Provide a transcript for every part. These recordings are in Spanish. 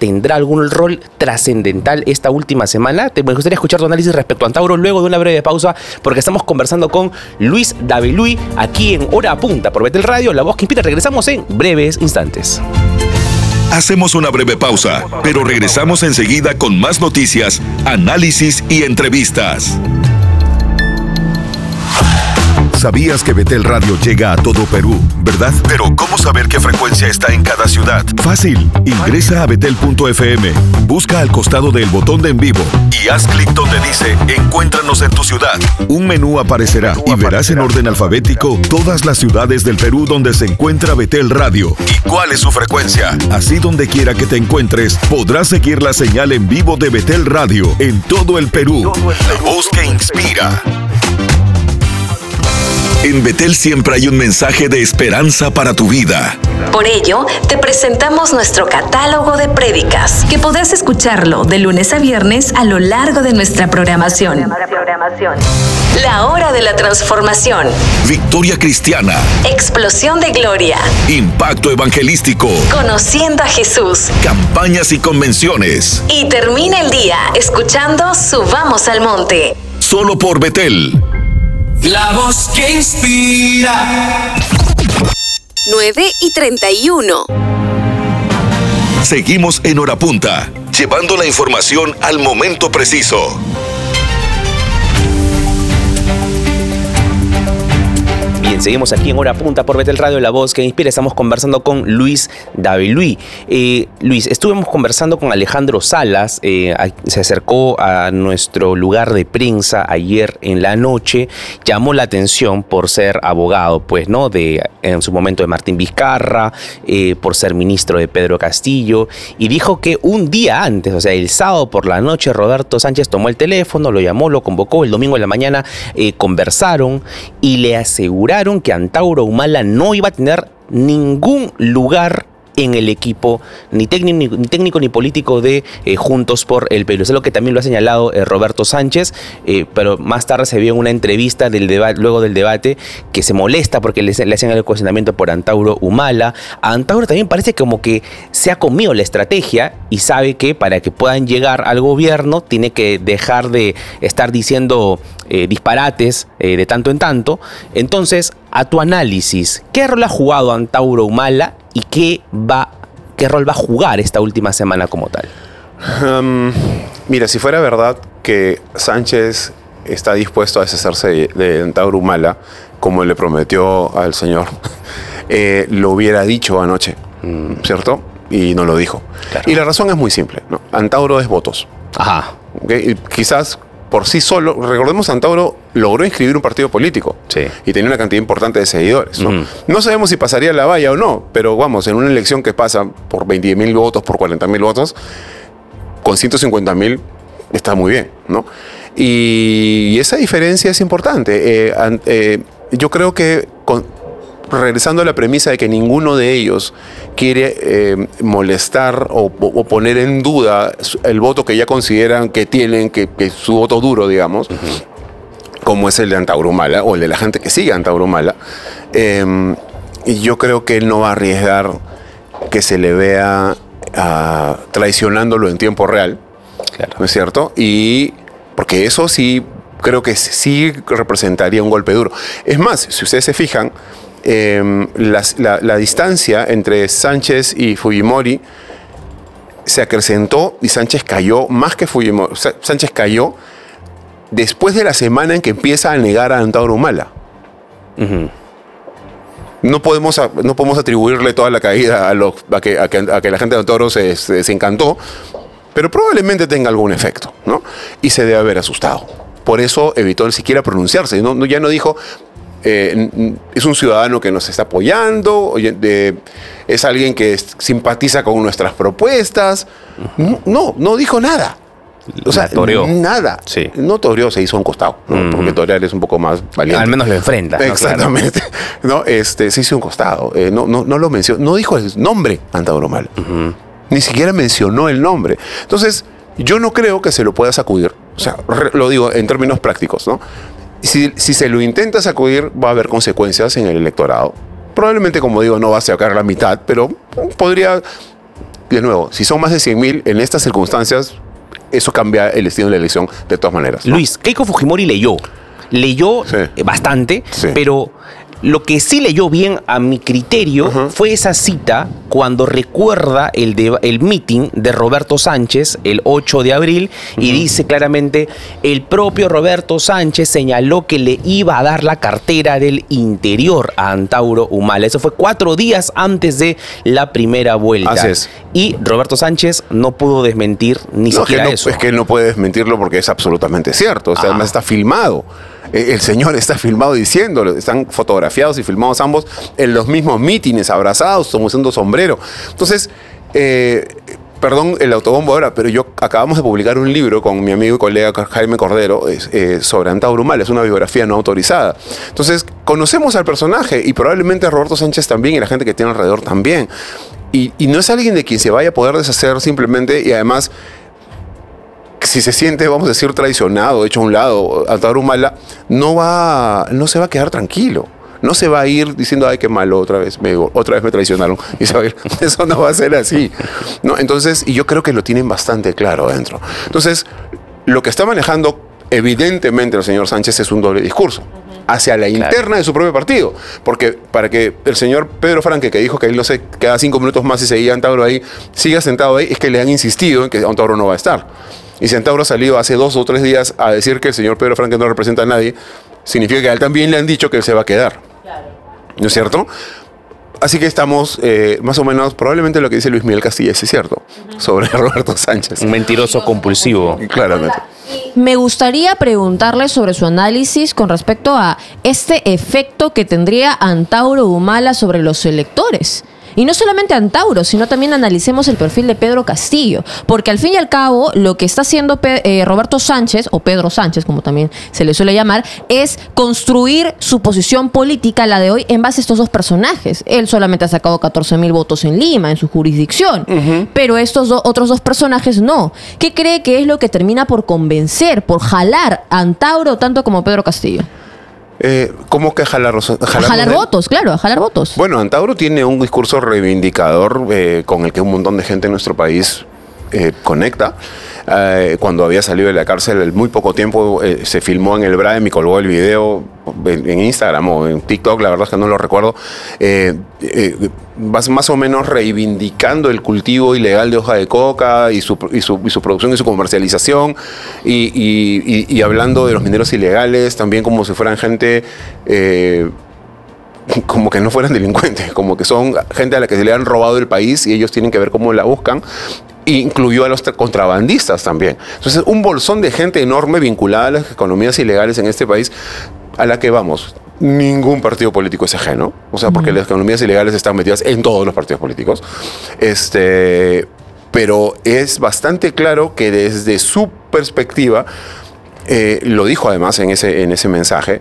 tendrá algún rol trascendental esta última semana? Me gustaría escuchar tu análisis respecto a Antauro luego de una breve pausa, porque estamos conversando con Luis Dabeluy aquí en Hora Punta por Betel Radio, la voz que inspira. Regresamos en breves instantes. Hacemos una breve pausa, pero regresamos enseguida con más noticias, análisis y entrevistas. ¿Sabías que Betel Radio llega a todo Perú, verdad? Pero ¿cómo saber qué frecuencia está en cada ciudad? Fácil, ingresa a betel.fm, busca al costado del botón de en vivo y haz clic donde dice Encuéntranos en tu ciudad. Un menú aparecerá y verás en orden alfabético todas las ciudades del Perú donde se encuentra Betel Radio y cuál es su frecuencia. Así, donde quiera que te encuentres, podrás seguir la señal en vivo de Betel Radio en todo el Perú. La voz que inspira. En Betel siempre hay un mensaje de esperanza para tu vida. Por ello, te presentamos nuestro catálogo de prédicas, que podrás escucharlo de lunes a viernes a lo largo de nuestra programación. La hora de la transformación. Victoria cristiana. Explosión de gloria. Impacto evangelístico. Conociendo a Jesús. Campañas y convenciones. Y termina el día escuchando Subamos al Monte. Solo por Betel. La voz que inspira. 9:31. Seguimos en Hora Punta, llevando la información al momento preciso. Bien, seguimos aquí en Hora Punta por Betel Radio, la voz que inspira. Estamos conversando con Luis Dabeluy. Luis, estuvimos conversando con Alejandro Salas, se acercó a nuestro lugar de prensa ayer en la noche, llamó la atención por ser abogado, pues, ¿no? En su momento de Martín Vizcarra, por ser ministro de Pedro Castillo, y dijo que un día antes, o sea, el sábado por la noche, Roberto Sánchez tomó el teléfono, lo llamó, lo convocó, el domingo en la mañana conversaron y le aseguraron que Antauro Humala no iba a tener ningún lugar en el equipo, ni técnico ni político de Juntos por el Perú. Es lo que también lo ha señalado Roberto Sánchez, pero más tarde se vio en una entrevista luego del debate que se molesta porque le hacen el cuestionamiento por Antauro Humala. A Antauro también parece como que se ha comido la estrategia y sabe que para que puedan llegar al gobierno tiene que dejar de estar diciendo disparates de tanto en tanto. Entonces, a tu análisis, ¿qué rol ha jugado Antauro Humala y qué rol va a jugar esta última semana como tal? Mira, si fuera verdad que Sánchez está dispuesto a deshacerse de Antauro Humala, como le prometió al señor, lo hubiera dicho anoche, ¿cierto? Y no lo dijo. Claro. Y la razón es muy simple, ¿no? Antauro es votos. Ajá. ¿Okay? Y quizás por sí solo, recordemos, Antauro logró inscribir un partido político, sí, y tenía una cantidad importante de seguidores, ¿no? No sabemos si pasaría la valla o no, pero vamos, en una elección que pasa por 20.000 votos, por 40.000 votos, con 150.000 está muy bien, ¿no? Y esa diferencia es importante. Yo creo que regresando a la premisa de que ninguno de ellos quiere molestar o poner en duda el voto que ya consideran que tienen, que su voto duro, digamos, como es el de Antauro Humala o el de la gente que sigue a Antauro Humala, y yo creo que él no va a arriesgar que se le vea traicionándolo en tiempo real, claro, ¿no es cierto? Y porque eso sí, creo que sí representaría un golpe duro. Es más, si ustedes se fijan, la distancia entre Sánchez y Fujimori se acrecentó y Sánchez cayó más que Fujimori. Sánchez cayó después de la semana en que empieza a negar a Antauro Humala. No podemos atribuirle toda la caída a que la gente de Antauro se encantó, pero probablemente tenga algún efecto, ¿no? Y se debe haber asustado. Por eso evitó ni siquiera pronunciarse. Ya no dijo, es un ciudadano que nos está apoyando, es alguien que simpatiza con nuestras propuestas. No dijo nada. O sea, toreó. Nada. Sí. No toreó, se hizo a un costado, ¿no? Porque torear es un poco más valiente. Al menos lo enfrenta. Exactamente. ¿No? Se hizo a un costado. No lo mencionó. No dijo el nombre Antauro Humala. Ni siquiera mencionó el nombre. Entonces, yo no creo que se lo pueda sacudir. O sea, lo digo en términos prácticos, ¿no? Si se lo intenta sacudir, va a haber consecuencias en el electorado. Probablemente, como digo, no va a sacar la mitad, pero podría de nuevo, si son más de 100.000 en estas circunstancias, eso cambia el destino de la elección de todas maneras, ¿no? Luis, Keiko Fujimori leyó bastante, pero lo que sí leyó bien a mi criterio fue esa cita cuando recuerda el meeting de Roberto Sánchez el 8 de abril y dice claramente, el propio Roberto Sánchez señaló que le iba a dar la cartera del Interior a Antauro Humala. Eso fue 4 días antes de la primera vuelta. Así es. Y Roberto Sánchez no pudo desmentir ni siquiera eso. Es que él no puede desmentirlo porque es absolutamente cierto. O sea, además está filmado. El señor está filmado diciéndolo. Están fotografiados y filmados ambos en los mismos mítines, abrazados, usando sombrero. Entonces, perdón el autobombo ahora, pero acabamos de publicar un libro con mi amigo y colega Jaime Cordero sobre Antauro Humala. Es una biografía no autorizada. Entonces, conocemos al personaje y probablemente a Roberto Sánchez también y la gente que tiene alrededor también. Y no es alguien de quien se vaya a poder deshacer simplemente, y además, si se siente, vamos a decir, traicionado, hecho a un lado, Antauro Humala, no se va a quedar tranquilo. No se va a ir diciendo, ay, qué malo, otra vez me traicionaron. Y se va a ir. Eso no va a ser así, ¿no? Entonces, y yo creo que lo tienen bastante claro dentro. Entonces, lo que está manejando evidentemente el señor Sánchez es un doble discurso hacia la interna de su propio partido. Porque para que el señor Pedro Franque, que dijo que él no se queda 5 minutos más y seguía Antauro ahí, siga sentado ahí, es que le han insistido en que Antauro no va a estar. Y si Antauro ha salido hace 2 o 3 días a decir que el señor Pedro Franque no representa a nadie, significa que a él también le han dicho que él se va a quedar. Claro. ¿No es cierto? Así que estamos más o menos, probablemente lo que dice Luis Miguel Castillez es cierto, sobre Roberto Sánchez. Un mentiroso compulsivo. Claramente. Me gustaría preguntarle sobre su análisis con respecto a este efecto que tendría Antauro Humala sobre los electores. Y no solamente Antauro, sino también analicemos el perfil de Pedro Castillo. Porque al fin y al cabo, lo que está haciendo Roberto Sánchez, o Pedro Sánchez, como también se le suele llamar, es construir su posición política, la de hoy, en base a estos dos personajes. Él solamente ha sacado 14.000 votos en Lima, en su jurisdicción. Pero estos otros dos personajes no. ¿Qué cree que es lo que termina por convencer, por jalar a Antauro tanto como Pedro Castillo? ¿Cómo que jalar votos? Claro, a jalar votos. Bueno, Antauro tiene un discurso reivindicador con el que un montón de gente en nuestro país conecta. Cuando había salido de la cárcel, muy poco tiempo se filmó en el BRAEM y colgó el video en Instagram o en TikTok, la verdad es que no lo recuerdo, más o menos reivindicando el cultivo ilegal de hoja de coca y su producción y su comercialización y hablando de los mineros ilegales también como si fueran gente como que no fueran delincuentes, como que son gente a la que se le han robado el país y ellos tienen que ver cómo la buscan. Incluyó a los contrabandistas también. Entonces, un bolsón de gente enorme vinculada a las economías ilegales en este país, a la que vamos, ningún partido político es ajeno. O sea, porque las economías ilegales están metidas en todos los partidos políticos. Pero es bastante claro que desde su perspectiva, lo dijo además en ese mensaje,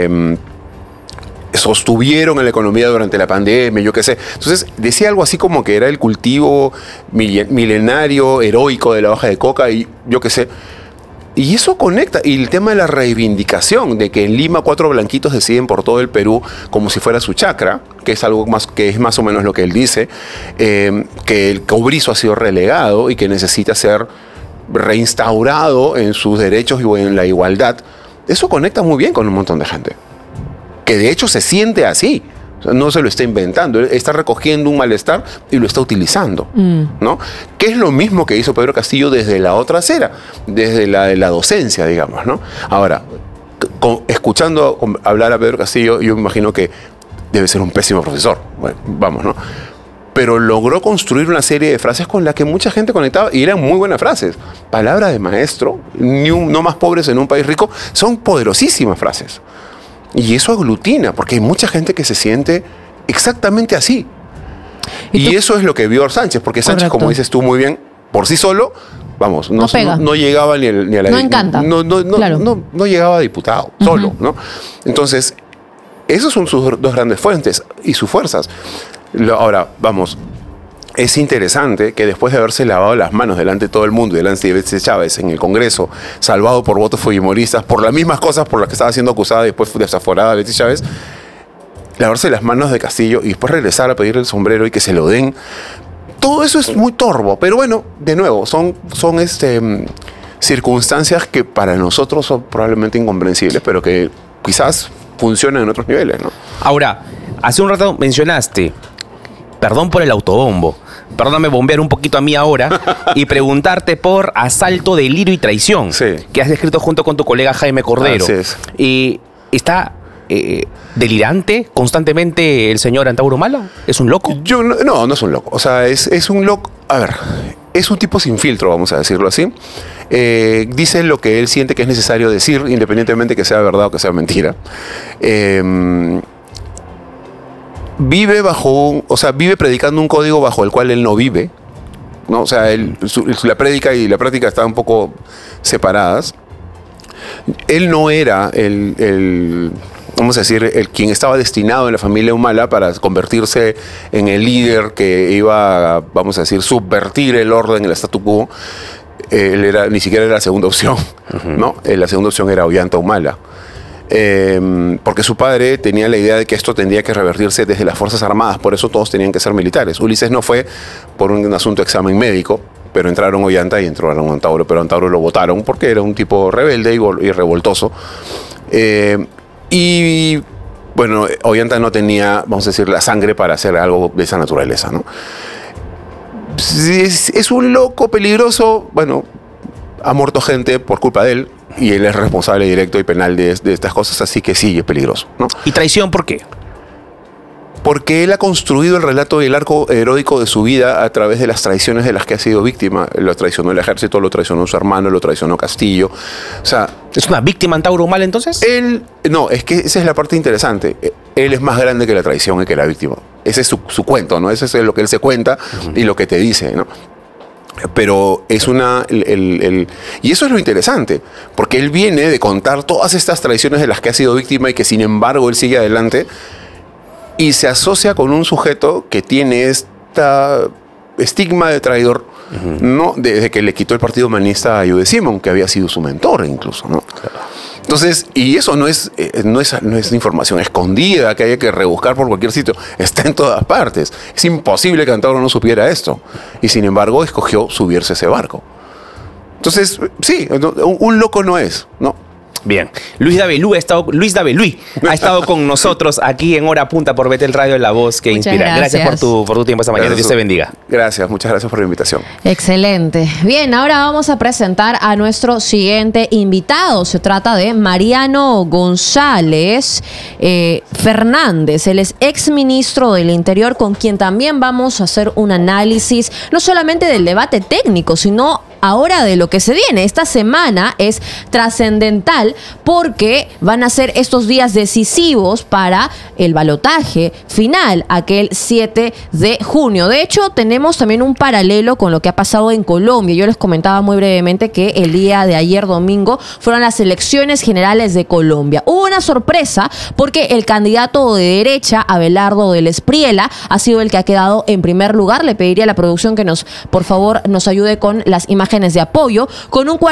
sostuvieron a la economía durante la pandemia, yo qué sé. Entonces, decía algo así como que era el cultivo milenario, heroico de la hoja de coca y yo qué sé. Y eso conecta. Y el tema de la reivindicación, de que en Lima 4 blanquitos deciden por todo el Perú como si fuera su chacra, que es algo más, que es más o menos lo que él dice, que el cobrizo ha sido relegado y que necesita ser reinstaurado en sus derechos y en la igualdad. Eso conecta muy bien con un montón de gente. Que de hecho se siente así, o sea, no se lo está inventando, él está recogiendo un malestar y lo está utilizando, ¿no? Que es lo mismo que hizo Pedro Castillo desde la otra acera, desde la docencia, digamos, ¿no? Ahora, escuchando hablar a Pedro Castillo, yo me imagino que debe ser un pésimo profesor, bueno, vamos, ¿no? Pero logró construir una serie de frases con las que mucha gente conectaba y eran muy buenas frases. Palabra de maestro, no más pobres en un país rico, son poderosísimas frases. Y eso aglutina, porque hay mucha gente que se siente exactamente así. Y eso es lo que vio Sánchez, porque Sánchez, correcto, como dices tú muy bien, por sí solo, vamos, no llegaba ni a la... No encanta. No llegaba a diputado, solo, ¿no? Entonces, esas son sus dos grandes fuentes y sus fuerzas. Ahora, vamos... Es interesante que después de haberse lavado las manos delante de todo el mundo y delante de Betsy Chávez en el Congreso, salvado por votos fujimoristas, por las mismas cosas por las que estaba siendo acusada y después desaforada Betsy Chávez, lavarse las manos de Castillo y después regresar a pedir el sombrero y que se lo den, Todo eso es muy torvo, pero bueno, de nuevo, son circunstancias que para nosotros son probablemente incomprensibles, pero que quizás funcionan en otros niveles, ¿no? Ahora, hace un rato mencionaste, perdón por el autobombo, perdóname bombear un poquito a mí ahora y preguntarte por asalto, delirio y traición, sí, que has descrito junto con tu colega Jaime Cordero. Así es. Y está delirante constantemente el señor Antauro Humala. ¿Es un loco? No es un loco. O sea, es un loco. A ver, es un tipo sin filtro, vamos a decirlo así. Dice lo que él siente que es necesario decir, independientemente que sea verdad o que sea mentira. Vive predicando un código bajo el cual él no vive, ¿no? O sea, la prédica y la práctica están un poco separadas. Él no era vamos a decir, quien estaba destinado en la familia Humala para convertirse en el líder que iba a, vamos a decir, subvertir el orden, el statu quo. Ni siquiera era la segunda opción, ¿no? La segunda opción era Ollanta Humala. Porque su padre tenía la idea de que esto tendría que revertirse desde las Fuerzas Armadas, por eso todos tenían que ser militares. Ulises no fue por un asunto de examen médico, pero entraron Ollanta y entraron Antauro, pero Antauro lo votaron porque era un tipo rebelde y revoltoso. Y bueno, Ollanta no tenía, vamos a decir, la sangre para hacer algo de esa naturaleza, ¿no? Es un loco peligroso, bueno, ha muerto gente por culpa de él y él es responsable directo y penal de estas cosas, así que sí, es peligroso, ¿no? ¿Y traición por qué? Porque él ha construido el relato y el arco heroico de su vida a través de las traiciones de las que ha sido víctima. Lo traicionó el ejército, lo traicionó su hermano, lo traicionó Castillo. O sea, ¿es una víctima Antauro Humala entonces? No, es que esa es la parte interesante. Él es más grande que la traición y que la víctima. Ese es su cuento, ¿no? Ese es lo que él se cuenta y lo que te dice, ¿no? Pero es y eso es lo interesante, porque él viene de contar todas estas traiciones de las que ha sido víctima y que sin embargo él sigue adelante y se asocia con un sujeto que tiene esta estigma de traidor, ¿no? Desde que le quitó el partido humanista a Jude Simon, que había sido su mentor incluso, ¿no? Entonces, y eso no es información escondida que haya que rebuscar por cualquier sitio, está en todas partes. Es imposible que Antauro no supiera esto. Y sin embargo, escogió subirse a ese barco. Entonces, sí, un loco no es, ¿no? Bien, Luis Daveluy ha estado con nosotros aquí en Hora Punta por Betel Radio, La Voz que Muchas Inspira. Gracias por tu tiempo esta mañana. Dios te bendiga. Gracias, muchas gracias por la invitación. Excelente. Bien, ahora vamos a presentar a nuestro siguiente invitado. Se trata de Mariano González Fernández. Él es exministro del Interior, con quien también vamos a hacer un análisis, no solamente del debate técnico, sino ahora de lo que se viene. Esta semana es trascendental porque van a ser estos días decisivos para el balotaje final, aquel 7 de junio. De hecho, tenemos también un paralelo con lo que ha pasado en Colombia. Yo les comentaba muy brevemente que el día de ayer domingo fueron las elecciones generales de Colombia. Hubo una sorpresa porque el candidato de derecha, Abelardo del Espriella, ha sido el que ha quedado en primer lugar. Le pediría a la producción que por favor nos ayude con las imágenes de apoyo, con un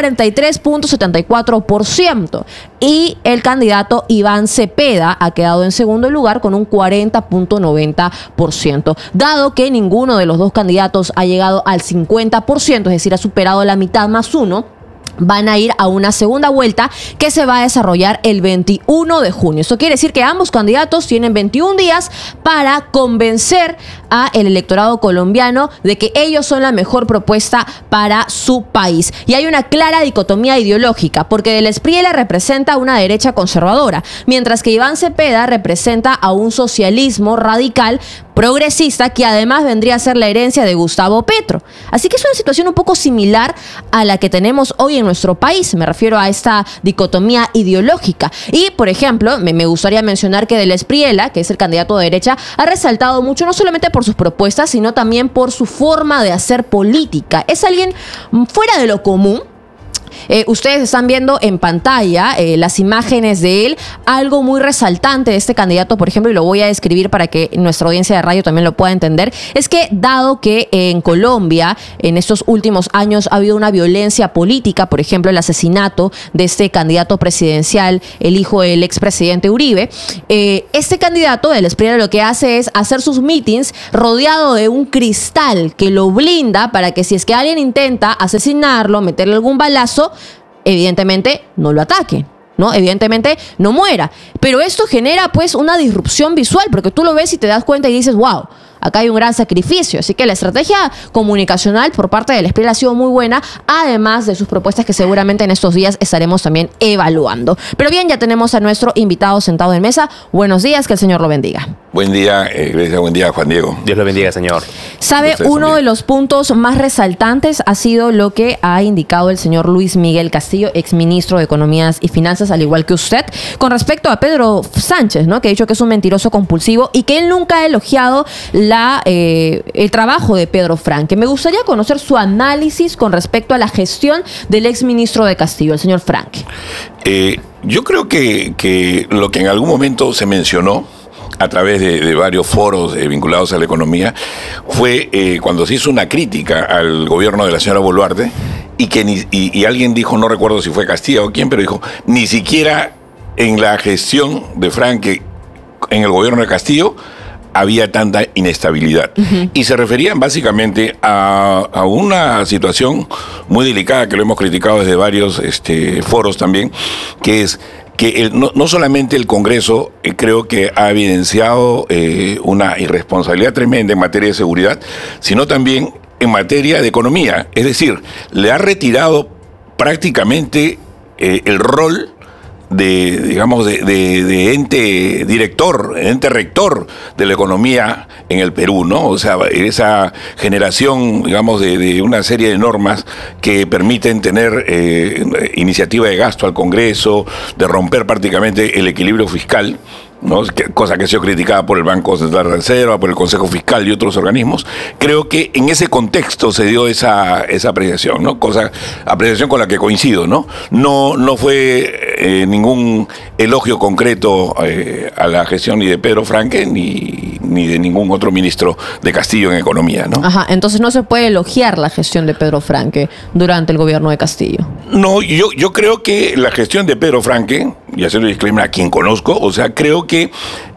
43.74%. Y el candidato Iván Cepeda ha quedado en segundo lugar con un 40.90%. Dado que ninguno de los dos candidatos ha llegado al 50%, es decir, ha superado la mitad más uno, van a ir a una segunda vuelta que se va a desarrollar el 21 de junio. Esto quiere decir que ambos candidatos tienen 21 días para convencer al electorado colombiano de que ellos son la mejor propuesta para su país. Y hay una clara dicotomía ideológica, porque del Espriella representa una derecha conservadora, mientras que Iván Cepeda representa a un socialismo radical progresista, que además vendría a ser la herencia de Gustavo Petro. Así que es una situación un poco similar a la que tenemos hoy en nuestro país. Me refiero a esta dicotomía ideológica. Y, por ejemplo, me gustaría mencionar que del Espriella, que es el candidato de derecha, ha resaltado mucho, no solamente por sus propuestas, sino también por su forma de hacer política. Es alguien fuera de lo común. Ustedes están viendo en pantalla las imágenes de él. Algo muy resaltante de este candidato, por ejemplo, y lo voy a describir para que nuestra audiencia de radio también lo pueda entender, es que dado que en Colombia en estos últimos años ha habido una violencia política, por ejemplo, el asesinato de este candidato presidencial, el hijo del expresidente Uribe, este candidato del Espriella lo que hace es hacer sus mítines rodeado de un cristal que lo blinda para que si es que alguien intenta asesinarlo, meterle algún balazo, evidentemente no lo ataquen, ¿no? Evidentemente no muera. Pero esto genera pues una disrupción visual, porque tú lo ves y te das cuenta y dices, wow, acá hay un gran sacrificio. Así que la estrategia comunicacional por parte del Espriella ha sido muy buena, además de sus propuestas que seguramente en estos días estaremos también evaluando. Pero bien, ya tenemos a nuestro invitado sentado en mesa. Buenos días, que el Señor lo bendiga. Buen día, Grecia, buen día, Juan Diego. Dios lo bendiga, señor. Sabe, uno de los puntos más resaltantes ha sido lo que ha indicado el señor Luis Miguel Castillo, exministro de Economías y Finanzas, al igual que usted, con respecto a Pedro Sánchez, ¿no? Que ha dicho que es un mentiroso compulsivo y que él nunca ha elogiado el trabajo de Pedro Franque. Me gustaría conocer su análisis con respecto a la gestión del exministro de Castillo, el señor Franque. Yo creo que lo que en algún momento se mencionó a través de varios foros vinculados a la economía fue cuando se hizo una crítica al gobierno de la señora Boluarte y alguien dijo, no recuerdo si fue Castilla o quién, pero dijo, ni siquiera en la gestión de Franque en el gobierno de Castillo había tanta inestabilidad. Uh-huh. Y se referían básicamente a una situación muy delicada que lo hemos criticado desde varios foros también, que es que no solamente el Congreso creo que ha evidenciado una irresponsabilidad tremenda en materia de seguridad, sino también en materia de economía. Es decir, le ha retirado prácticamente el rol de ente director, ente rector de la economía en el Perú, ¿no? O sea, esa generación, digamos, de una serie de normas que permiten tener iniciativa de gasto al Congreso, de romper prácticamente el equilibrio fiscal, ¿no? Cosa que ha sido criticada por el Banco Central de Reserva, por el Consejo Fiscal y otros organismos. Creo que en ese contexto se dio esa apreciación, ¿no? Apreciación con la que coincido, ¿no? No fue ningún elogio concreto a la gestión ni de Pedro Franque ni de ningún otro ministro de Castillo en economía, ¿no? Ajá, entonces no se puede elogiar la gestión de Pedro Franque durante el gobierno de Castillo. No, yo creo que la gestión de Pedro Franque, y haciendo el disclaimer a quien conozco, o sea, creo que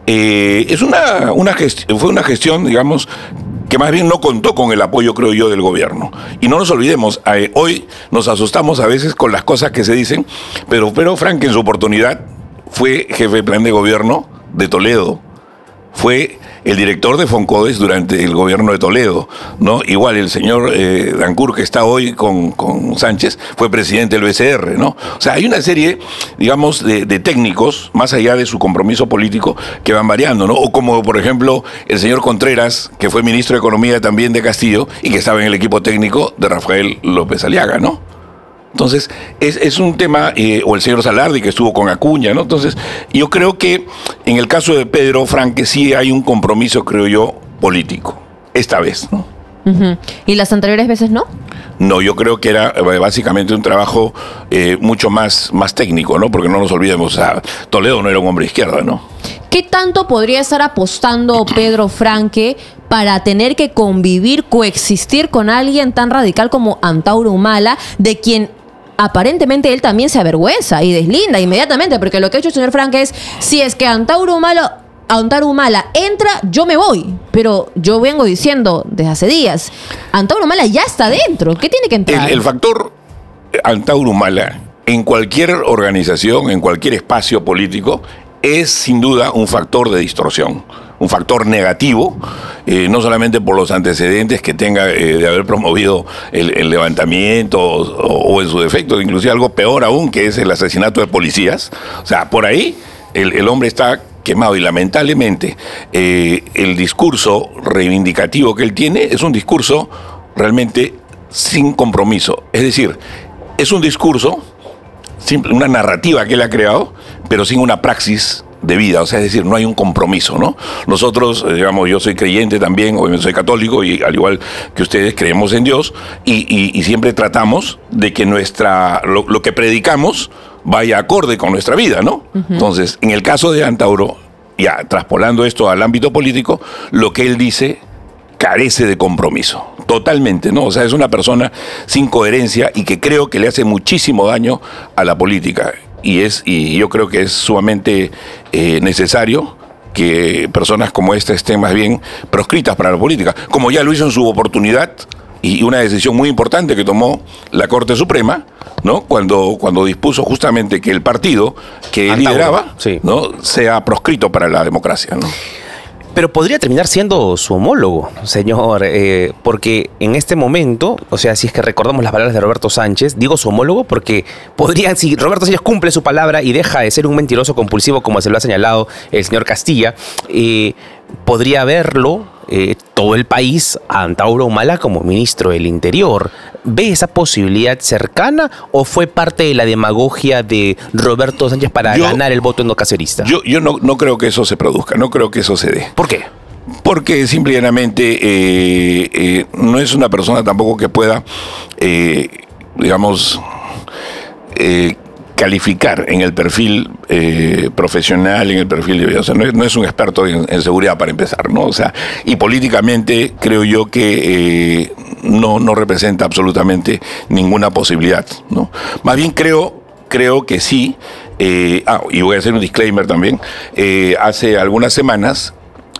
fue una gestión, digamos, que más bien no contó con el apoyo, creo yo, del gobierno. Y no nos olvidemos, hoy nos asustamos a veces con las cosas que se dicen, pero Pedro Franque en su oportunidad fue jefe de plan de gobierno de Toledo, fue el director de Foncodes durante el gobierno de Toledo, ¿no? Igual el señor Dancur, que está hoy con Sánchez, fue presidente del BCR, ¿no? O sea, hay una serie, digamos, de técnicos, más allá de su compromiso político, que van variando, ¿no? O como, por ejemplo, el señor Contreras, que fue ministro de Economía también de Castillo y que estaba en el equipo técnico de Rafael López Aliaga, ¿no? Entonces, es un tema, o el señor Salardi, que estuvo con Acuña, ¿no? Entonces, yo creo que en el caso de Pedro Franque sí hay un compromiso, creo yo, político, esta vez, ¿no? Uh-huh. ¿Y las anteriores veces no? No, yo creo que era básicamente un trabajo mucho más técnico, ¿no? Porque no nos olvidemos, o sea, Toledo no era un hombre de izquierda, ¿no? ¿Qué tanto podría estar apostando Pedro Franque para tener que convivir, coexistir con alguien tan radical como Antauro Humala, de quien aparentemente él también se avergüenza y deslinda inmediatamente? Porque lo que ha hecho el señor Franque es, si es que Antauro Humala entra, yo me voy. Pero yo vengo diciendo desde hace días, Antauro Humala ya está dentro. ¿Qué tiene que entrar? El factor Antauro Humala en cualquier organización, en cualquier espacio político, es sin duda un factor de distorsión, un factor negativo, no solamente por los antecedentes que tenga de haber promovido el levantamiento o en su defecto, inclusive algo peor aún, que es el asesinato de policías. O sea, por ahí el hombre está quemado y lamentablemente el discurso reivindicativo que él tiene es un discurso realmente sin compromiso. Es decir, es un discurso, una narrativa que él ha creado, pero sin una praxis de vida, o sea, es decir, no hay un compromiso, ¿no? Nosotros, digamos, yo soy creyente también, obviamente soy católico y al igual que ustedes creemos en Dios y siempre tratamos de que lo que predicamos vaya acorde con nuestra vida, ¿no? Entonces, en el caso de Antauro, ya traspolando esto al ámbito político, lo que él dice carece de compromiso, totalmente, ¿no? O sea, es una persona sin coherencia y que creo que le hace muchísimo daño a la política. Y yo creo que es sumamente necesario que personas como esta estén más bien proscritas para la política, como ya lo hizo en su oportunidad y una decisión muy importante que tomó la Corte Suprema, ¿no? Cuando dispuso justamente que el partido que él lideraba, sí, ¿no?, sea proscrito para la democracia, ¿no? Pero podría terminar siendo su homólogo, señor, porque en este momento, o sea, si es que recordamos las palabras de Roberto Sánchez, digo su homólogo porque si Roberto Sánchez cumple su palabra y deja de ser un mentiroso compulsivo como se lo ha señalado el señor Castilla, podría verlo todo el país a Antauro Humala como ministro del Interior. ¿Ve esa posibilidad cercana o fue parte de la demagogia de Roberto Sánchez para ganar el voto endocacerista? Yo no creo que eso se produzca, no creo que eso se dé. ¿Por qué? Porque simplemente no es una persona tampoco que pueda, digamos, calificar en el perfil profesional, en el perfil de vida. O sea, no es un experto en seguridad para empezar, ¿no? O sea, y políticamente creo yo que no representa absolutamente ninguna posibilidad, ¿no? Más bien creo que sí, y voy a hacer un disclaimer también, hace algunas semanas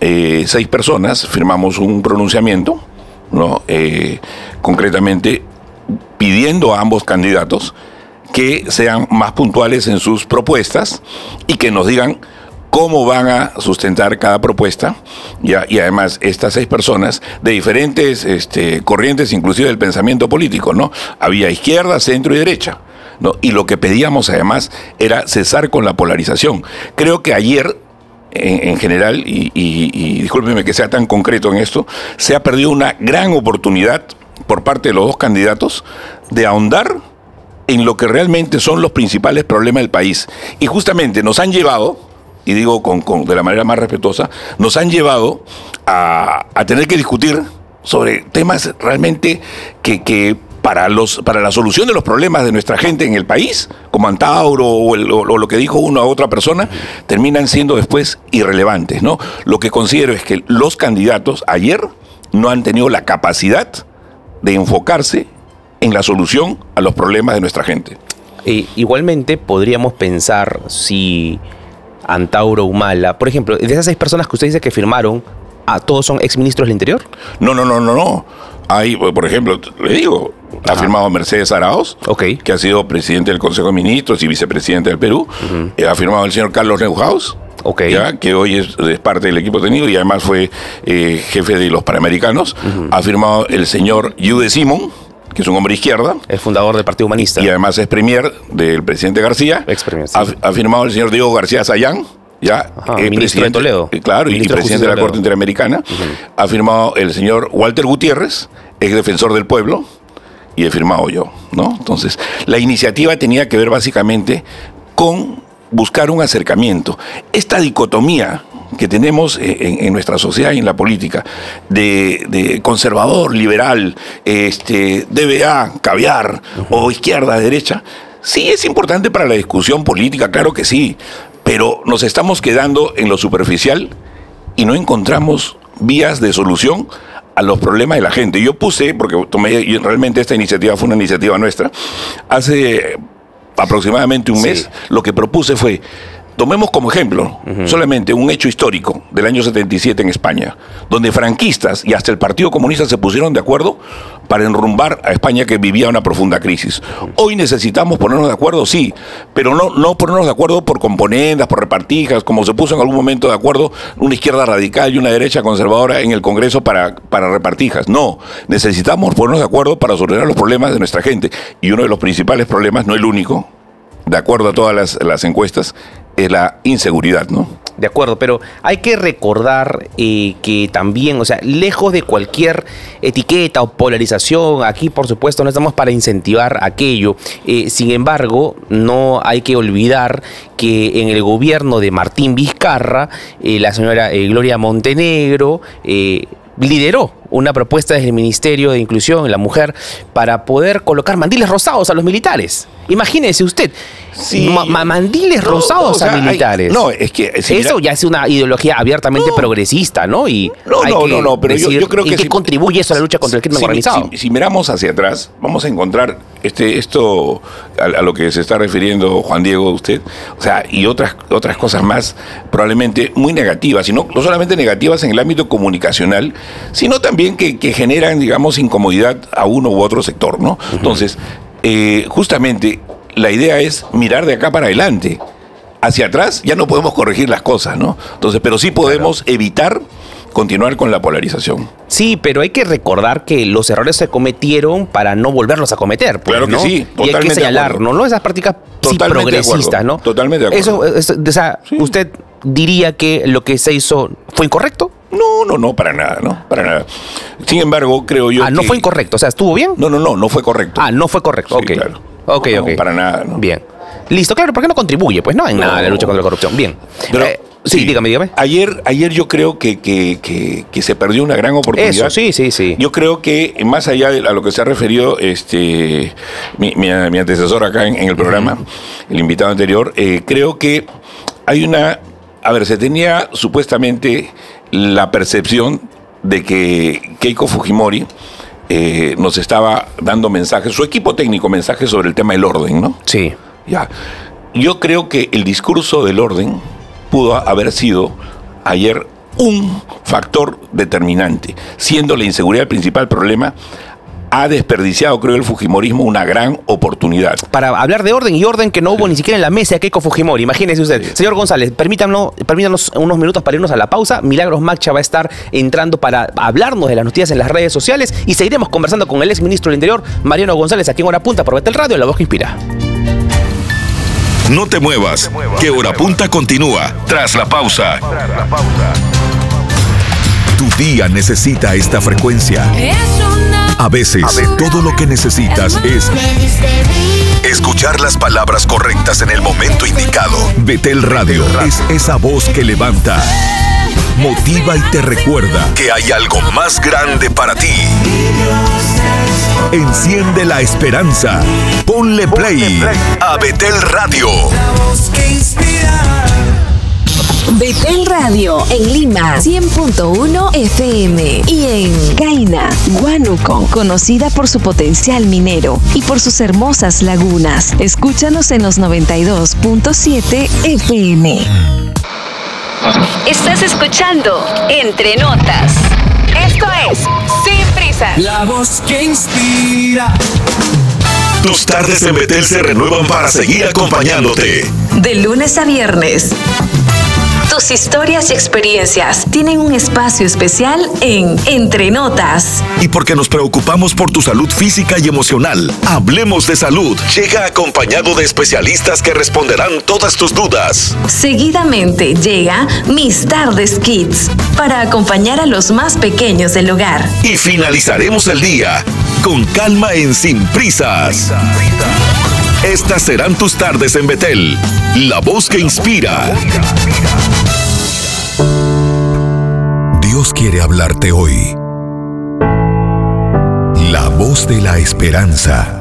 6 personas firmamos un pronunciamiento, ¿no? Concretamente pidiendo a ambos candidatos que sean más puntuales en sus propuestas y que nos digan cómo van a sustentar cada propuesta, ¿ya? Y además estas 6 personas de diferentes corrientes, inclusive del pensamiento político, ¿no? Había izquierda, centro y derecha, ¿no? Y lo que pedíamos además era cesar con la polarización. Creo que ayer, en general, y discúlpeme que sea tan concreto en esto, se ha perdido una gran oportunidad por parte de los dos candidatos de ahondar en lo que realmente son los principales problemas del país. Y justamente nos han llevado, y digo de la manera más respetuosa, nos han llevado a tener que discutir sobre temas realmente que para la solución de los problemas de nuestra gente en el país, como Antauro o lo que dijo una u otra persona, terminan siendo después irrelevantes, ¿no? Lo que considero es que los candidatos ayer no han tenido la capacidad de enfocarse en la solución a los problemas de nuestra gente. Igualmente podríamos pensar si Antauro Humala, por ejemplo, de esas 6 personas que usted dice que firmaron, ¿todos son exministros del Interior? No. Hay, por ejemplo, le digo, ha firmado Mercedes Araoz, que ha sido presidente del Consejo de Ministros y vicepresidente del Perú. Ha firmado el señor Carlos Neuhaus, ¿ya? Que hoy es parte del equipo técnico y además fue jefe de los Panamericanos. Ha firmado el señor Yude Simón, que es un hombre izquierda. El fundador del Partido Humanista. Y además es premier del presidente García. Ex-premier, sí. Ha firmado el señor Diego García Sayán, ya, ministro de Toledo. Claro, y presidente de la Corte Interamericana. Ha firmado el señor Walter Gutiérrez, ex defensor del pueblo, y he firmado yo, ¿no? Entonces, la iniciativa tenía que ver básicamente con buscar un acercamiento. Esta dicotomía que tenemos en nuestra sociedad y en la política, de conservador, liberal, DBA, caviar, o izquierda, derecha, sí es importante para la discusión política, claro que sí, pero nos estamos quedando en lo superficial y no encontramos vías de solución a los problemas de la gente. Yo puse, porque realmente esta iniciativa fue una iniciativa nuestra, hace aproximadamente un mes, lo que propuse fue: tomemos como ejemplo solamente un hecho histórico del año 77 en España, donde franquistas y hasta el Partido Comunista se pusieron de acuerdo para enrumbar a España, que vivía una profunda crisis. Hoy necesitamos ponernos de acuerdo, sí, pero no ponernos de acuerdo por componendas, por repartijas, como se puso en algún momento de acuerdo una izquierda radical y una derecha conservadora en el Congreso para repartijas. No, necesitamos ponernos de acuerdo para solucionar los problemas de nuestra gente. Y uno de los principales problemas, no el único, de acuerdo a todas las encuestas, es la inseguridad, ¿no? De acuerdo, pero hay que recordar que también, o sea, lejos de cualquier etiqueta o polarización, aquí por supuesto no estamos para incentivar aquello. Sin embargo, no hay que olvidar que en el gobierno de Martín Vizcarra, la señora Gloria Montenegro lideró una propuesta desde el Ministerio de Inclusión en la Mujer para poder colocar mandiles rosados a los militares. Imagínese usted, Sí. mandiles rosados a militares. Es que... Eso ya es una ideología abiertamente progresista, ¿no? Y pero yo creo que... ¿en qué contribuye eso a la lucha contra el crimen organizado? Si miramos hacia atrás, vamos a encontrar esto a lo que se está refiriendo Juan Diego, usted, o sea, y otras cosas más probablemente muy negativas, no solamente negativas en el ámbito comunicacional, sino también que generan, digamos, incomodidad a uno u otro sector, ¿no? Uh-huh. Entonces, justamente la idea es mirar de acá para adelante. Hacia atrás ya no podemos corregir las cosas, ¿no? Entonces, pero sí podemos evitar continuar con la polarización. Sí, pero hay que recordar que los errores se cometieron para no volverlos a cometer. Pues, claro que ¿no? sí, totalmente. Y hay que señalar, ¿no? Esas prácticas sí progresistas, ¿no? Totalmente de acuerdo. O sea, sí. ¿Usted diría que lo que se hizo fue incorrecto? No, para nada, no, para nada. Sin embargo, creo yo no fue incorrecto, o sea, ¿estuvo bien? No fue correcto. No fue correcto, sí, ok. Claro. Ok. Para nada, ¿no? Bien. Listo, claro, ¿por qué no contribuye? Pues no en nada la lucha contra la corrupción. Bien. Pero, sí, dígame. Ayer yo creo que se perdió una gran oportunidad. Eso, sí. Yo creo que más allá de a lo que se ha referido mi antecesor acá en el programa, el invitado anterior, creo que hay se tenía supuestamente la percepción de que Keiko Fujimori nos estaba dando mensajes, su equipo técnico, mensajes sobre el tema del orden, ¿no? Sí. Ya. Yo creo que el discurso del orden pudo haber sido ayer un factor determinante, siendo la inseguridad el principal problema. Ha desperdiciado, creo, el fujimorismo una gran oportunidad. Para hablar de orden y orden que no hubo ni siquiera en la mesa de Keiko Fujimori. Imagínese usted. Señor González, permítanos unos minutos para irnos a la pausa. Milagros Macha va a estar entrando para hablarnos de las noticias en las redes sociales y seguiremos conversando con el exministro del Interior, Mariano González, aquí en Hora Punta por Betel Radio, La Voz que Inspira. No te muevas, que Hora Punta continúa tras la pausa. Tu día necesita esta frecuencia. A veces, todo lo que necesitas es escuchar las palabras correctas en el momento indicado. Betel Radio es esa voz que levanta, motiva y te recuerda que hay algo más grande para ti. Enciende la esperanza. Ponle play a Betel Radio. Betel Radio en Lima 100.1 FM y en Caina, Huánuco, conocida por su potencial minero y por sus hermosas lagunas. Escúchanos en los 92.7 FM. Estás escuchando Entre Notas. Esto es Sin Prisa. La voz que inspira. Tus tardes en Betel se renuevan para seguir acompañándote. De lunes a viernes. Tus historias y experiencias tienen un espacio especial en Entre Notas. Y porque nos preocupamos por tu salud física y emocional, Hablemos de Salud llega acompañado de especialistas que responderán todas tus dudas. Seguidamente llega Mis Tardes Kids para acompañar a los más pequeños del hogar. Y finalizaremos el día con calma en Sin Prisas. Estas serán tus tardes en Betel, la voz que inspira. Dios quiere hablarte hoy. La voz de la esperanza.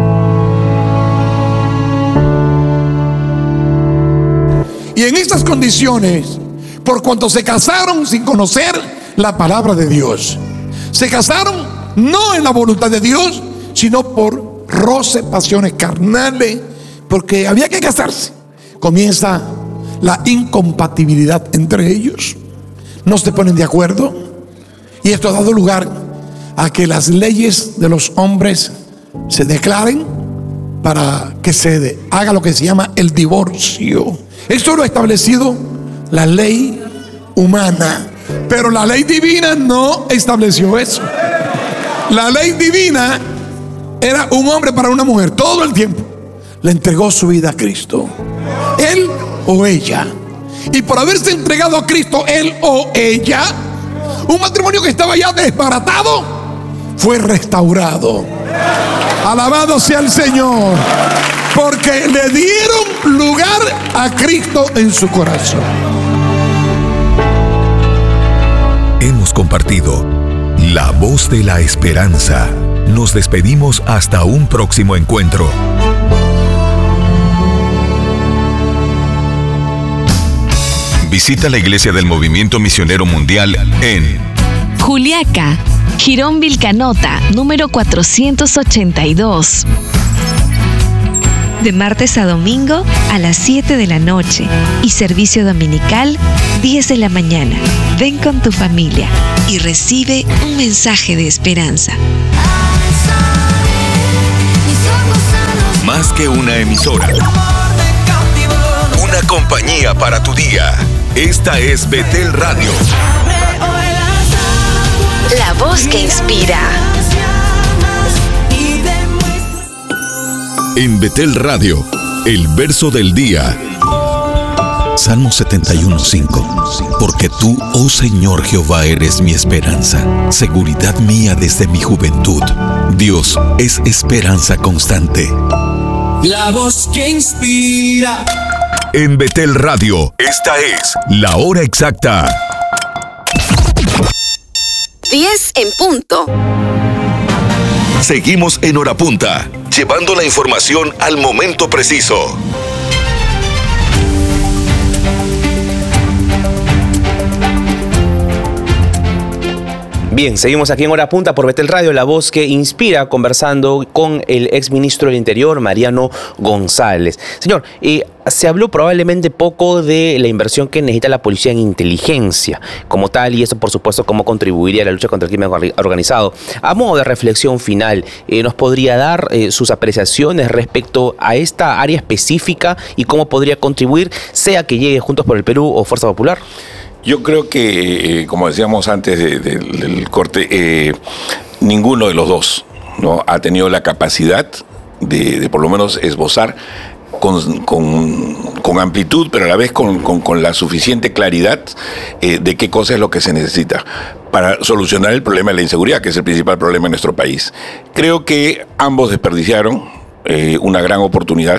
Y en estas condiciones, por cuanto se casaron sin conocer la palabra de Dios, se casaron no en la voluntad de Dios, sino por roce, pasiones carnales, porque había que casarse. Comienza la incompatibilidad entre ellos. No se ponen de acuerdo. Y esto ha dado lugar a que las leyes de los hombres se declaren para que se haga lo que se llama el divorcio. Esto lo ha establecido la ley humana, pero la ley divina no estableció eso. La ley divina era un hombre para una mujer todo el tiempo. Le entregó su vida a Cristo, él o ella. y por haberse entregado a Cristo él o ella, un matrimonio que estaba ya desbaratado fue restaurado. Alabado sea el Señor, porque le dieron lugar a Cristo en su corazón. Hemos compartido La Voz de la Esperanza. Nos despedimos hasta un próximo encuentro. Visita la Iglesia del Movimiento Misionero Mundial en Juliaca, Jirón Vilcanota, número 482. De martes a domingo a las 7 de la noche y servicio dominical 10 de la mañana. Ven con tu familia y recibe un mensaje de esperanza. Más que una emisora, una compañía para tu día. Esta es Betel Radio. La voz que inspira. En Betel Radio, el verso del día. Salmo 71:5. Porque tú, oh Señor Jehová, eres mi esperanza, seguridad mía desde mi juventud. Dios es esperanza constante. La voz que inspira. En Betel Radio, esta es la hora exacta. 10 en punto. Seguimos en hora punta, llevando la información al momento preciso. Bien, seguimos aquí en Hora Punta por Betel Radio, la voz que inspira, conversando con el exministro del Interior, Mariano González. Señor, se habló probablemente poco de la inversión que necesita la policía en inteligencia como tal, y eso por supuesto cómo contribuiría a la lucha contra el crimen organizado. A modo de reflexión final, ¿nos podría dar sus apreciaciones respecto a esta área específica y cómo podría contribuir, sea que llegue Juntos por el Perú o Fuerza Popular? Yo creo que, como decíamos antes del corte, ninguno de los dos, ¿no?, ha tenido la capacidad de por lo menos esbozar con amplitud, pero a la vez con la suficiente claridad de qué cosa es lo que se necesita para solucionar el problema de la inseguridad, que es el principal problema en nuestro país. Creo que ambos desperdiciaron una gran oportunidad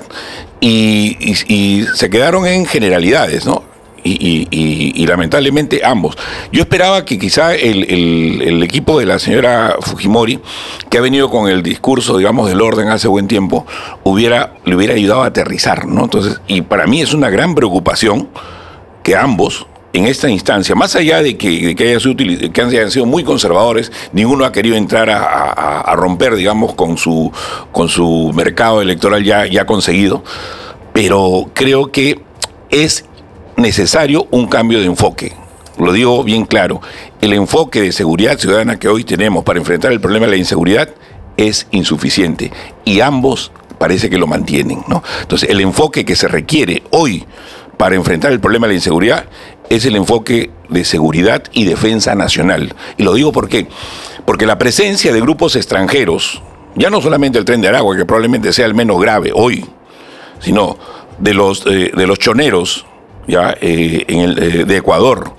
y se quedaron en generalidades, ¿no? Y lamentablemente ambos. Yo esperaba que quizá el equipo de la señora Fujimori, que ha venido con el discurso, digamos, del orden hace buen tiempo, le hubiera ayudado a aterrizar, ¿no? Entonces, y para mí es una gran preocupación que ambos, en esta instancia, más allá de que hayan sido muy conservadores, ninguno ha querido entrar a romper, digamos, con su mercado electoral ya conseguido, pero creo que es necesario un cambio de enfoque. Lo digo bien claro, el enfoque de seguridad ciudadana que hoy tenemos para enfrentar el problema de la inseguridad es insuficiente y ambos parece que lo mantienen, ¿no? Entonces, el enfoque que se requiere hoy para enfrentar el problema de la inseguridad es el enfoque de seguridad y defensa nacional. Y lo digo porque la presencia de grupos extranjeros, ya no solamente el Tren de Aragua, que probablemente sea el menos grave hoy, sino de los choneros, ya de Ecuador,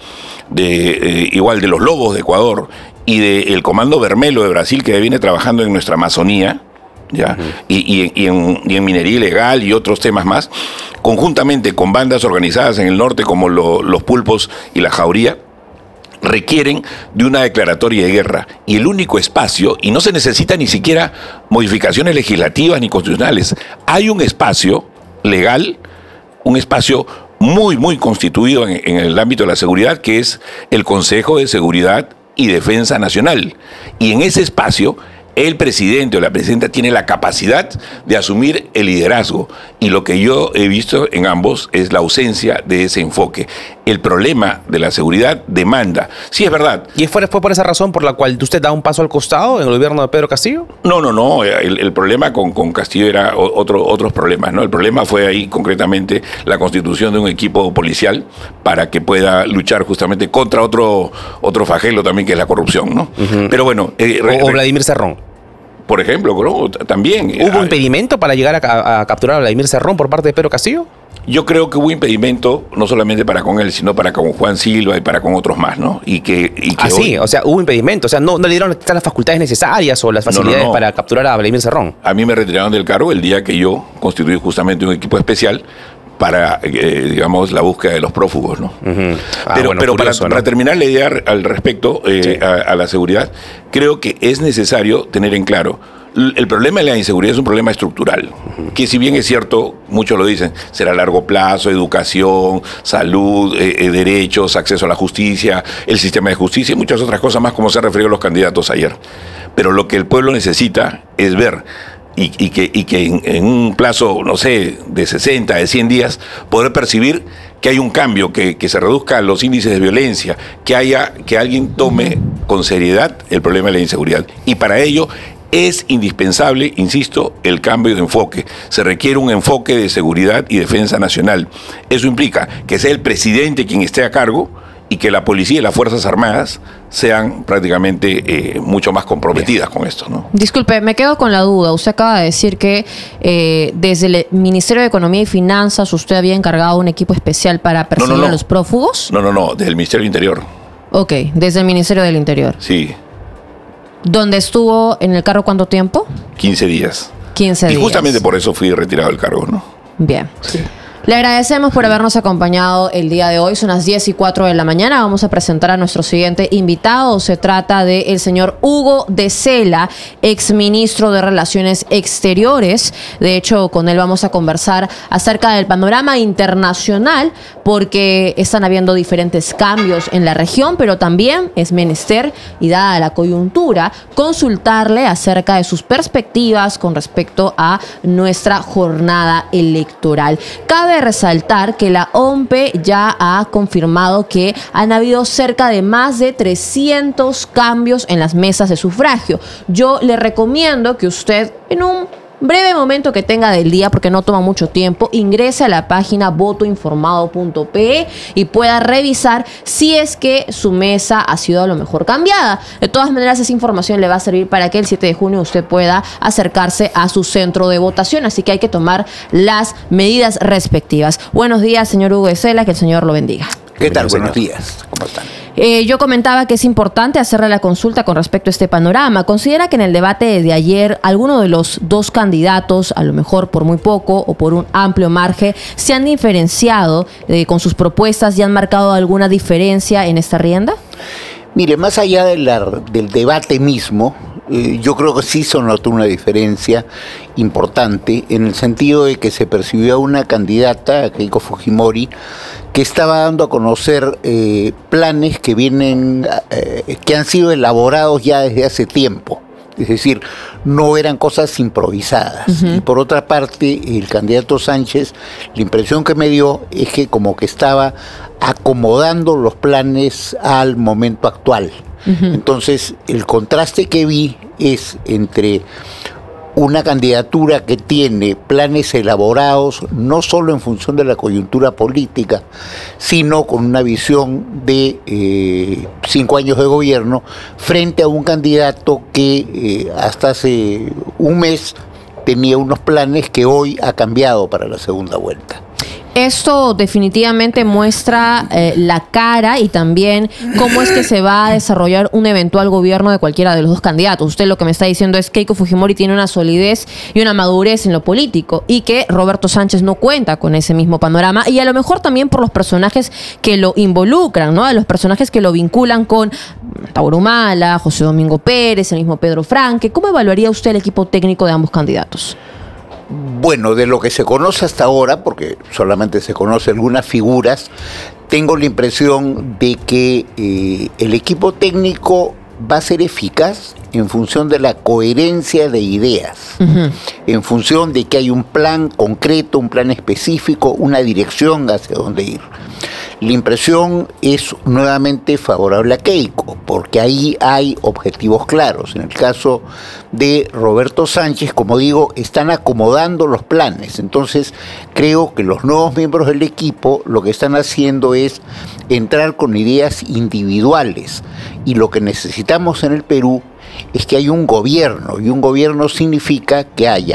igual de los Lobos de Ecuador y del Comando Vermelo de Brasil, que viene trabajando en nuestra Amazonía, ya, y en minería ilegal y otros temas más, conjuntamente con bandas organizadas en el norte como los Pulpos y la Jauría, requieren de una declaratoria de guerra. Y el único espacio, y no se necesita ni siquiera modificaciones legislativas ni constitucionales, hay un espacio legal, un espacio muy constituido en el ámbito de la seguridad, que es el Consejo de Seguridad y Defensa Nacional. Y en ese espacio, el presidente o la presidenta tiene la capacidad de asumir el liderazgo. Y lo que yo he visto en ambos es la ausencia de ese enfoque. El problema de la seguridad demanda. Sí, es verdad. ¿Y fue por esa razón por la cual usted da un paso al costado en el gobierno de Pedro Castillo? No. El problema con Castillo era otros problemas, ¿no? El problema fue ahí concretamente la constitución de un equipo policial para que pueda luchar justamente contra otro flagelo también, que es la corrupción, ¿no? Uh-huh. Pero bueno. O Vladimir Cerrón. Por ejemplo, ¿no? También. ¿Hubo impedimento para llegar a capturar a Vladimir Cerrón por parte de Pedro Castillo? Yo creo que hubo impedimento no solamente para con él, sino para con Juan Silva y para con otros más, ¿no? Sí, o sea, hubo impedimento, o sea, no le dieron las facultades necesarias o las facilidades para capturar a Vladimir Cerrón. A mí me retiraron del cargo el día que yo constituí justamente un equipo especial para, digamos, la búsqueda de los prófugos, ¿no? Pero curioso, para terminar la idea al respecto a la seguridad, creo que es necesario tener en claro, el problema de la inseguridad es un problema estructural, que si bien es cierto, muchos lo dicen, será a largo plazo, educación, salud, derechos, acceso a la justicia, el sistema de justicia y muchas otras cosas más, como se han referido los candidatos ayer. Pero lo que el pueblo necesita es ver y que en un plazo, no sé, de 60, de 100 días, poder percibir que hay un cambio, que se reduzcan los índices de violencia, que alguien tome con seriedad el problema de la inseguridad. Y para ello es indispensable, insisto, el cambio de enfoque. Se requiere un enfoque de seguridad y defensa nacional. Eso implica que sea el presidente quien esté a cargo y que la policía y las Fuerzas Armadas sean prácticamente mucho más comprometidas con esto, ¿no? Disculpe, me quedo con la duda. Usted acaba de decir que desde el Ministerio de Economía y Finanzas usted había encargado un equipo especial para perseguir a los prófugos. No, desde el Ministerio del Interior. Ok, desde el Ministerio del Interior. Sí. ¿Dónde estuvo en el cargo cuánto tiempo? 15 días. 15 días. Y justamente por eso fui retirado del cargo, ¿no? Bien. Sí. Le agradecemos por habernos acompañado el día de hoy. Son las 10:04 de la mañana. Vamos a presentar a nuestro siguiente invitado. Se trata del señor Hugo de Sela, exministro de Relaciones Exteriores. De hecho, con él vamos a conversar acerca del panorama internacional, porque están habiendo diferentes cambios en la región, pero también es menester, y dada la coyuntura, consultarle acerca de sus perspectivas con respecto a nuestra jornada electoral. Cabe resaltar que la OMPE ya ha confirmado que han habido cerca de más de 300 cambios en las mesas de sufragio. Yo le recomiendo que usted, en un breve momento que tenga del día, porque no toma mucho tiempo, ingrese a la página votoinformado.pe y pueda revisar si es que su mesa ha sido a lo mejor cambiada. De todas maneras, esa información le va a servir para que el 7 de junio usted pueda acercarse a su centro de votación, así que hay que tomar las medidas respectivas. Buenos días, señor Hugo de Sela, que el Señor lo bendiga. ¿Qué tal? Buenos días. ¿Cómo están? Yo comentaba que es importante hacerle la consulta con respecto a este panorama. ¿Considera que en el debate de ayer alguno de los dos candidatos, a lo mejor por muy poco o por un amplio margen, se han diferenciado con sus propuestas y han marcado alguna diferencia en esta rienda? Mire, más allá del debate mismo, yo creo que sí se notó una diferencia importante en el sentido de que se percibió una candidata, Keiko Fujimori, que estaba dando a conocer planes que han sido elaborados ya desde hace tiempo. Es decir, no eran cosas improvisadas. Y por otra parte, el candidato Sánchez, la impresión que me dio es que como que estaba acomodando los planes al momento actual. Entonces, el contraste que vi es entre una candidatura que tiene planes elaborados no solo en función de la coyuntura política, sino con una visión de 5 años de gobierno, frente a un candidato que hasta hace un mes tenía unos planes que hoy ha cambiado para la segunda vuelta. Esto definitivamente muestra la cara y también cómo es que se va a desarrollar un eventual gobierno de cualquiera de los dos candidatos. Usted lo que me está diciendo es que Keiko Fujimori tiene una solidez y una madurez en lo político y que Roberto Sánchez no cuenta con ese mismo panorama, y a lo mejor también por los personajes que lo involucran, ¿no? A los personajes que lo vinculan con Tauro Humala, José Domingo Pérez, el mismo Pedro Franque. ¿Cómo evaluaría usted el equipo técnico de ambos candidatos? Bueno, de lo que se conoce hasta ahora, porque solamente se conocen algunas figuras, tengo la impresión de que el equipo técnico va a ser eficaz en función de la coherencia de ideas, en función de que hay un plan concreto, un plan específico, una dirección hacia dónde ir. La impresión es nuevamente favorable a Keiko, porque ahí hay objetivos claros. En el caso de Roberto Sánchez, como digo, están acomodando los planes. Entonces, creo que los nuevos miembros del equipo lo que están haciendo es entrar con ideas individuales. Y lo que necesitamos en el Perú es que haya un gobierno, y un gobierno significa que haya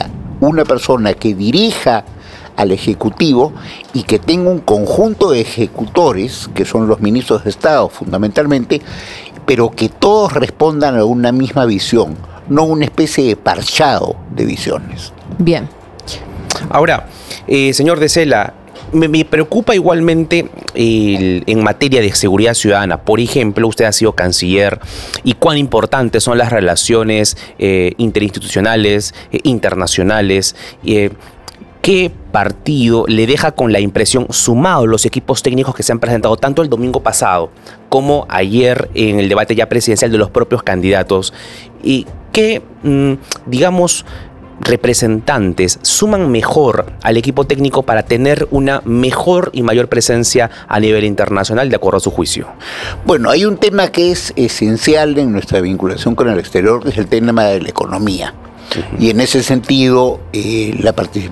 una persona que dirija al Ejecutivo y que tenga un conjunto de ejecutores, que son los ministros de Estado fundamentalmente, pero que todos respondan a una misma visión, no una especie de parchado de visiones. Bien. Ahora, señor De Sela, me preocupa igualmente en materia de seguridad ciudadana. Por ejemplo, usted ha sido canciller y cuán importantes son las relaciones interinstitucionales, internacionales. ¿Qué partido le deja con la impresión, sumado los equipos técnicos que se han presentado tanto el domingo pasado como ayer en el debate ya presidencial de los propios candidatos? ¿Y qué, digamos, representantes suman mejor al equipo técnico para tener una mejor y mayor presencia a nivel internacional, de acuerdo a su juicio? Bueno, hay un tema que es esencial en nuestra vinculación con el exterior, que es el tema de la economía. Y en ese sentido, la participación